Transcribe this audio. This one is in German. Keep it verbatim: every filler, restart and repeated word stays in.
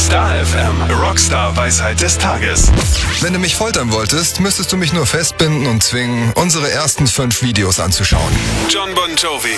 Star F M, Rockstar Weisheit des Tages. Wenn du mich foltern wolltest, müsstest du mich nur festbinden und zwingen, unsere ersten fünf Videos anzuschauen. Jon Bon Jovi,